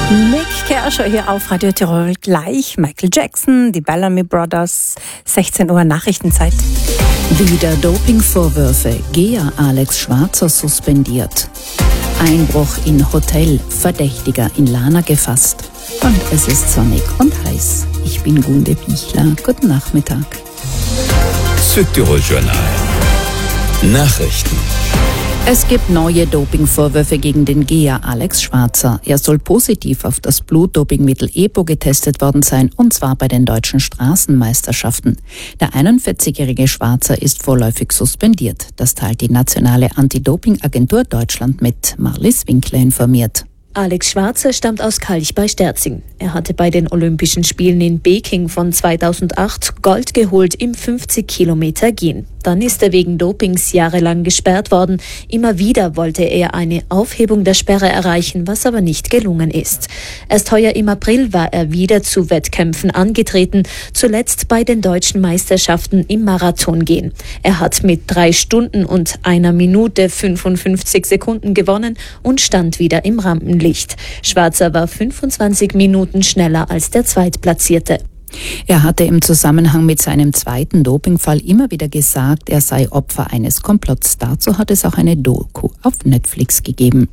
Nick Kershaw hier auf Radio Tirol, gleich Michael Jackson, die Bellamy Brothers, 16 Uhr Nachrichtenzeit. Wieder Dopingvorwürfe, GEA Alex Schwarzer suspendiert. Einbruch in Hotel, Verdächtiger in Lana gefasst. Und es ist sonnig und heiß. Ich bin Gunde Pichler, guten Nachmittag. Südtirol Journal. Nachrichten. Es gibt neue Dopingvorwürfe gegen den GEA Alex Schwarzer. Er soll positiv auf das Blutdopingmittel EPO getestet worden sein, und zwar bei den deutschen Straßenmeisterschaften. Der 41-jährige Schwarzer ist vorläufig suspendiert. Das teilt die nationale Anti-Doping-Agentur Deutschland mit. Marlies Winkler informiert. Alex Schwarzer stammt aus Kalch bei Sterzing. Er hatte bei den Olympischen Spielen in Peking von 2008 Gold geholt im 50 Kilometer Gehen. Dann ist er wegen Dopings jahrelang gesperrt worden. Immer wieder wollte er eine Aufhebung der Sperre erreichen, was aber nicht gelungen ist. Erst heuer im April war er wieder zu Wettkämpfen angetreten, zuletzt bei den deutschen Meisterschaften im Marathongehen. Er hat mit 3 Stunden und 1 Minute 55 Sekunden gewonnen und stand wieder im Rampenlicht. Schwarzer war 25 Minuten schneller als der Zweitplatzierte. Er hatte im Zusammenhang mit seinem zweiten Dopingfall immer wieder gesagt, er sei Opfer eines Komplotts. Dazu hat es auch eine Doku auf Netflix gegeben.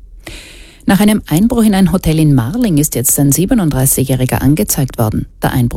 Nach einem Einbruch in ein Hotel in Marling ist jetzt ein 37-Jähriger angezeigt worden. Der Einbruch